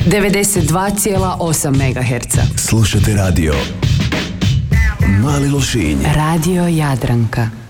92,8 MHz. Slušate radio Mali Lošinj. Radio Jadranka.